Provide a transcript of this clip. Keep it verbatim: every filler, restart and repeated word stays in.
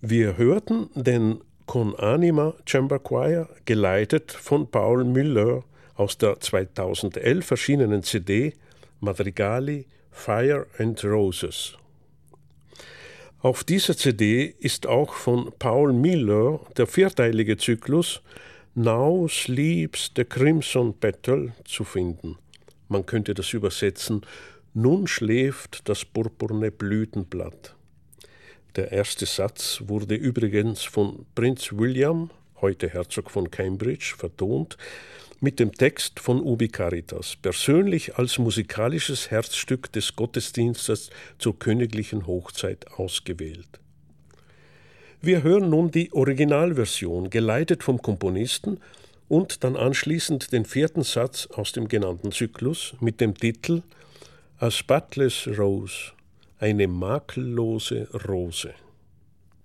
Wir hörten den Con Anima Chamber Choir, geleitet von Paul Muller aus der zweitausendelf erschienenen C D Madrigali Fire and Roses. Auf dieser C D ist auch von Paul Muller der vierteilige Zyklus Now Sleeps the Crimson Petal zu finden. Man könnte das übersetzen: Nun schläft das purpurne Blütenblatt. Der erste Satz wurde übrigens von Prinz William, heute Herzog von Cambridge, vertont, mit dem Text von Ubi Caritas, persönlich als musikalisches Herzstück des Gottesdienstes zur königlichen Hochzeit ausgewählt. Wir hören nun die Originalversion, geleitet vom Komponisten, und dann anschließend den vierten Satz aus dem genannten Zyklus mit dem Titel A Spotless Rose, eine makellose Rose.